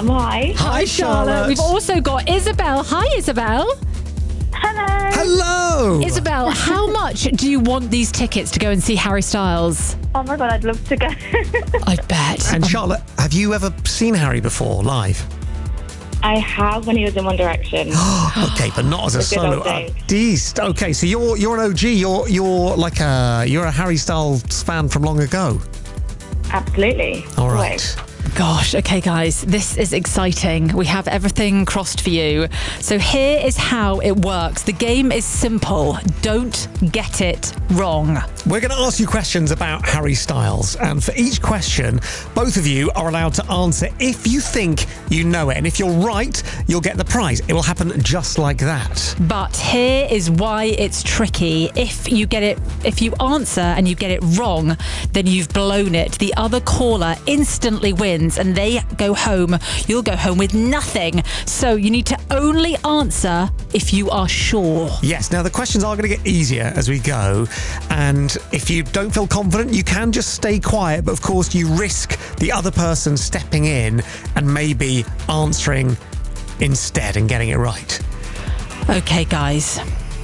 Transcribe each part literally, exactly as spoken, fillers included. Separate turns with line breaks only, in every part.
Um, hi.
Hi, Charlotte.
We've also got Isabel. Hi, Isabel.
Hello.
Hello.
Isabel, how much do you want these tickets to go and see Harry Styles?
Oh my God, I'd love to go.
I bet.
And Charlotte, have you ever seen Harry before live?
I have when he was in One Direction.
Okay, but not as a
The good
solo
old days.
artist. Okay, so you're you're an O G. You're you're like a you're a Harry Styles fan from long ago.
Absolutely.
All right.
Always.
Gosh, okay, guys, this is exciting. We have everything crossed for you. So here is how it works. The game is simple. Don't get it wrong.
We're going to ask you questions about Harry Styles, and for each question, both of you are allowed to answer if you think you know it. And if you're right, you'll get the prize. It will happen just like that.
But here is why it's tricky. If you get it, if you answer and you get it wrong, then you've blown it. The other caller instantly wins and they go home. You'll go home with nothing. So you need to only answer if you are sure.
Yes, now the questions are going to get easier as we go. And if you don't feel confident, you can just stay quiet. But of course, you risk the other person stepping in and maybe answering instead and getting it right.
Okay, guys.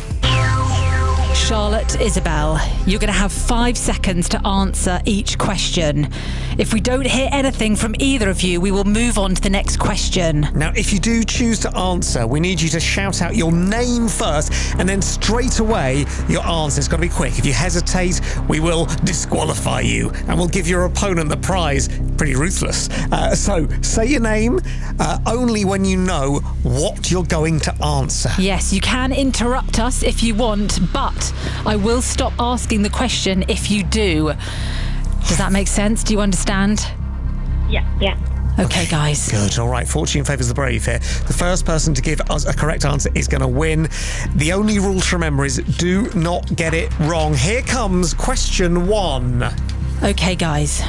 Charlotte, Isabel, you're going to have five seconds to answer each question. If we don't hear anything from either of you, we will move on to the next question.
Now, if you do choose to answer, we need you to shout out your name first and then straight away your answer. It's got to be quick. If you hesitate, we will disqualify you and we'll give your opponent the prize. Pretty ruthless. Uh, so say your name uh, only when you know what you're going to answer.
Yes, you can interrupt us if you want, but I will stop asking the question if you do. Does that make sense? Do you understand?
Yeah, yeah.
Okay, guys.
Good. All right. Fortune favours the brave here. The first person to give us a correct answer is going to win. The only rule to remember is do not get it wrong. Here comes question one.
Okay, guys.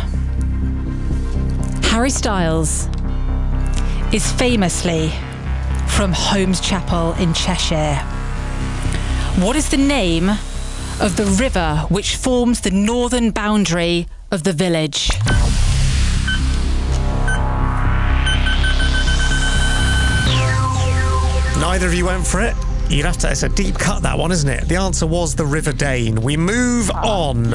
Harry Styles is famously from Holmes Chapel in Cheshire. What is the name of the river which forms the northern boundary of the village?
Neither of you went for it. You'd have to, it's a deep cut, that one, isn't it? The answer was the River Dane. We move on.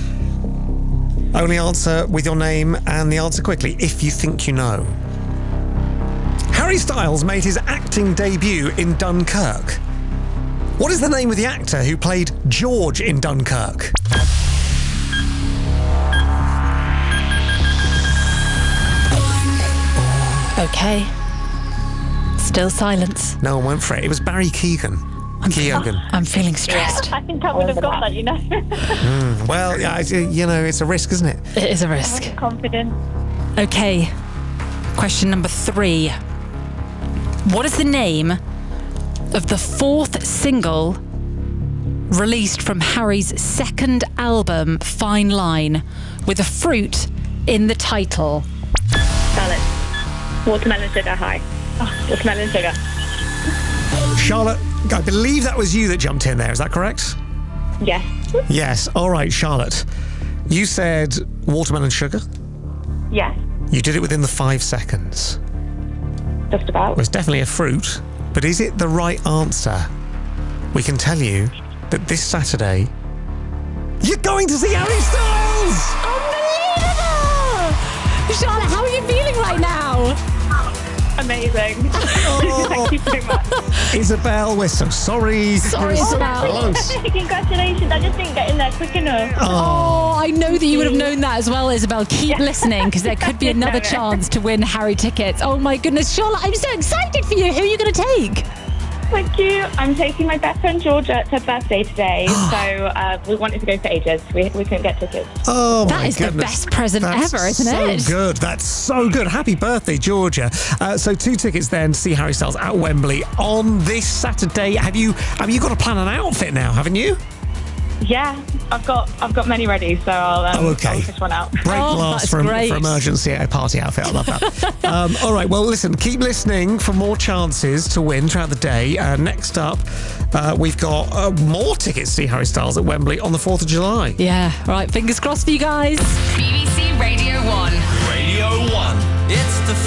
Only answer with your name and the answer quickly if you think you know. Harry Styles made his acting debut in Dunkirk. What is the name of the actor who played George in Dunkirk?
Okay. Still silence.
No one went for it. It was Barry Keoghan.
I'm,
Keoghan.
I'm feeling stressed.
I think I would have got that, you know.
Mm, well, yeah, it's- you know, it's a risk, isn't it?
It is a risk.
Confident.
Okay. Question number three. What is the name of the fourth single released from Harry's second album, Fine Line, with a fruit in the title?
Salad. Watermelon sugar high. Oh, watermelon sugar.
Charlotte, I believe that was you that jumped in there. Is that correct?
Yes.
Yes. All right, Charlotte. You said watermelon sugar.
Yes.
You did it within the five seconds.
Just about.
It was definitely a fruit, but is it the right answer? We can tell you that this Saturday, you're going to see Harry Styles!
Unbelievable! Charlotte, how are you feeling right now?
Amazing. Thank you so much.
Isabel, we're so sorry.
Sorry,
It was so
Isabel.
close.
Congratulations. I just didn't get in there quick enough.
Oh, I know that you would have known that as well, Isabel. Keep listening, because there could be another chance to win Harry tickets. Oh my goodness, Charlotte, I'm so excited for you. Who are you going to take?
Thank you. I'm taking my best friend Georgia to her birthday today, so uh, we wanted to go for ages. We, we couldn't get tickets.
Oh,
That
my
is the
goodness.
best present
That's
ever, isn't
so
it?
good. That's so good. Happy birthday, Georgia. Uh, so two tickets then to see Harry Styles at Wembley on this Saturday. Have you have you got to plan an outfit now, haven't you?
Yeah, I've got I've got many ready, so I'll, um,
Oh, okay.
I'll fish one out.
Break
Oh,
glass
that's
for,
great.
for emergency at a party outfit. I love that. um, all right, well, listen, keep listening for more chances to win throughout the day. Uh, next up, uh, we've got uh, more tickets to see Harry Styles at Wembley on the fourth of July.
Yeah, right, fingers crossed for you guys.
B B C Radio one.
Radio one. It's the